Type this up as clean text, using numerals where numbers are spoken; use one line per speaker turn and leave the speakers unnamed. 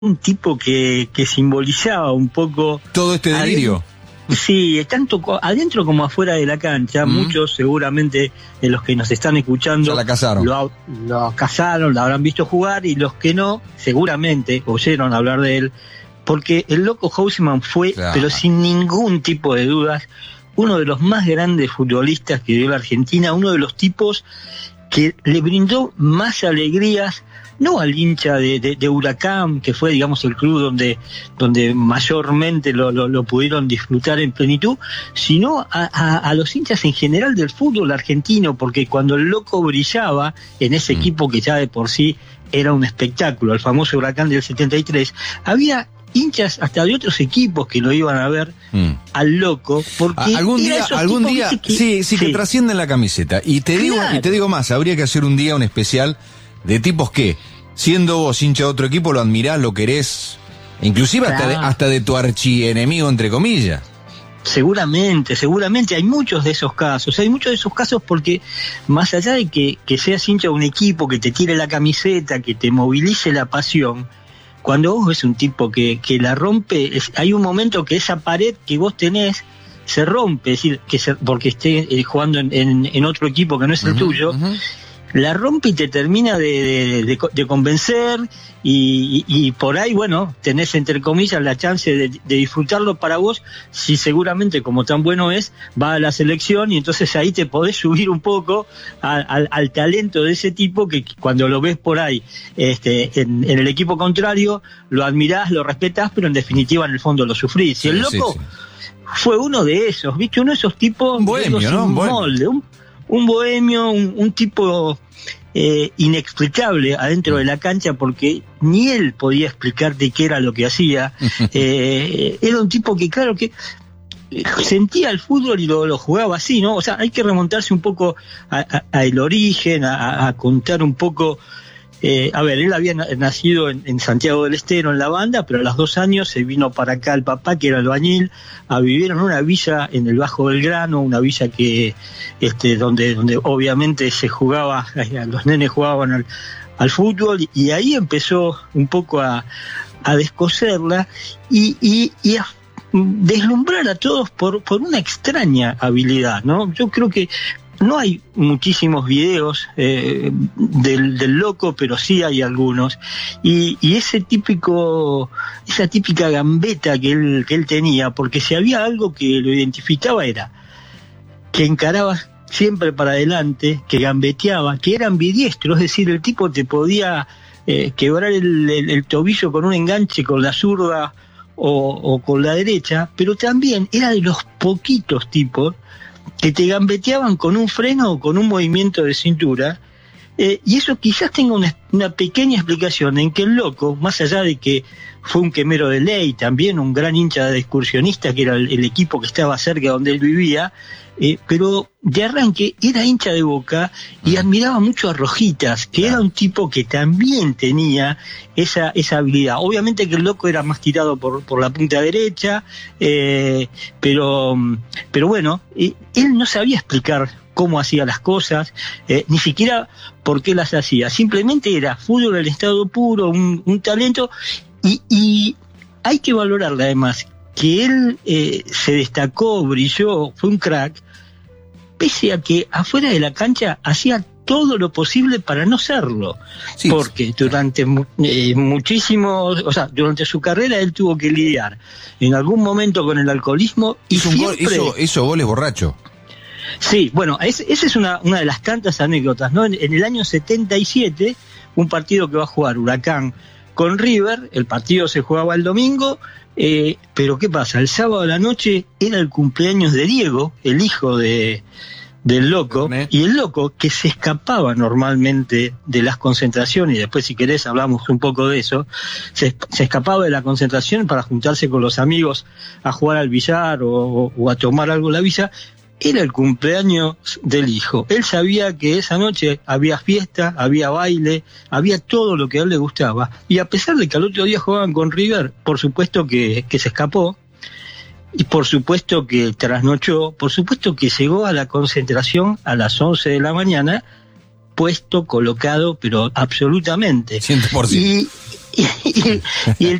un tipo que simbolizaba un poco
todo este delirio.
Sí, tanto adentro como afuera de la cancha. Muchos seguramente de los que nos están escuchando
ya la cazaron.
Lo cazaron, la habrán visto jugar, y los que no, seguramente oyeron hablar de él, porque el Loco Houseman fue, pero sin ningún tipo de dudas, uno de los más grandes futbolistas que dio la Argentina, uno de los tipos que le brindó más alegrías, no al hincha de Huracán, que fue, digamos, el club donde mayormente lo pudieron disfrutar en plenitud, sino a los hinchas en general del fútbol argentino, porque cuando el Loco brillaba en ese equipo que ya de por sí era un espectáculo, el famoso Huracán del 73, había hinchas hasta de otros equipos que lo iban a ver al Loco, porque
algún día que trascienden la camiseta. Y te digo más, habría que hacer un día un especial de tipos que, siendo vos hincha de otro equipo, lo admirás, lo querés, inclusive hasta de tu archienemigo, entre comillas.
Seguramente, hay muchos de esos casos, porque más allá de que seas hincha de un equipo, que te tire la camiseta, que te movilice la pasión, cuando vos ves un tipo que la rompe, hay un momento que esa pared que vos tenés se rompe, es decir, porque esté jugando en otro equipo que no es el tuyo, la rompe y te termina de convencer, y por ahí, bueno, tenés entre comillas la chance de disfrutarlo para vos, si seguramente, como tan bueno es, va a la selección, y entonces ahí te podés subir un poco al talento de ese tipo, que cuando lo ves por ahí en el equipo contrario, lo admirás, lo respetás, pero en definitiva en el fondo lo sufrís. Y el Loco fue uno de esos, ¿viste? Uno de esos tipos,
un bohemio, ¿no?
Molde, un bohemio, un tipo inexplicable adentro de la cancha, porque ni él podía explicarte qué era lo que hacía. Era un tipo que, claro, que sentía el fútbol y lo jugaba así, ¿no? O sea, hay que remontarse un poco a el origen, a contar un poco. A ver, él había nacido en Santiago del Estero, en la Banda, pero a los 2 años se vino para acá el papá, que era albañil, a vivir en una villa en el Bajo Belgrano, una villa que donde obviamente se jugaba, los nenes jugaban al fútbol, y ahí empezó un poco a descoserla y a deslumbrar a todos por una extraña habilidad, ¿no? Yo creo que no hay muchísimos videos del Loco, pero sí hay algunos, y esa típica gambeta que él tenía, porque si había algo que lo identificaba era que encaraba siempre para adelante, que gambeteaba, que era ambidiestro, es decir, el tipo te podía quebrar el tobillo con un enganche con la zurda o con la derecha, pero también era de los poquitos tipos que te gambeteaban con un freno o con un movimiento de cintura, y eso quizás tenga una pequeña explicación en que el Loco, más allá de que fue un quemero de ley, también un gran hincha de excursionistas, que era el equipo que estaba cerca donde él vivía, pero de arranque era hincha de Boca y admiraba mucho a Rojitas, que era un tipo que también tenía esa habilidad. Obviamente que el Loco era más tirado por la punta derecha, pero bueno, él no sabía explicar cómo hacía las cosas, ni siquiera por qué las hacía. Simplemente era fútbol en estado puro, un talento, y hay que valorarle además que él se destacó, brilló, fue un crack, pese a que afuera de la cancha hacía todo lo posible para no serlo, porque durante durante su carrera él tuvo que lidiar en algún momento con el alcoholismo, y
hizo goles borracho.
Sí, bueno, esa es una de las tantas anécdotas, ¿no? En el año 77, un partido que va a jugar Huracán con River, el partido se jugaba el domingo, pero ¿qué pasa? El sábado a la noche era el cumpleaños de Diego, el hijo del Loco, y el Loco, que se escapaba normalmente de las concentraciones, y después si querés hablamos un poco de eso, se escapaba de la concentración para juntarse con los amigos a jugar al billar o a tomar algo en la villa. Era el cumpleaños del hijo. Él sabía que esa noche había fiesta, había baile, había todo lo que a él le gustaba. Y a pesar de que al otro día jugaban con River, por supuesto que se escapó, y por supuesto que trasnochó, por supuesto que llegó a la concentración a las 11 de la mañana, puesto, colocado, pero absolutamente.
100%.
y el